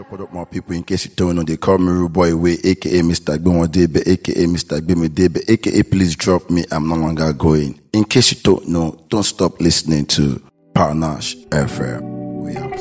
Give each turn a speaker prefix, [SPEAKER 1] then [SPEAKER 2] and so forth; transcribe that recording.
[SPEAKER 1] What up, my people? In case you don't know, they call me Rude Boy Way, aka Mr. Gbemodebe, aka Mr. Gbemodebe, aka Please Drop Me, I'm no longer going. In case you don't know, don't stop listening to Panache FM.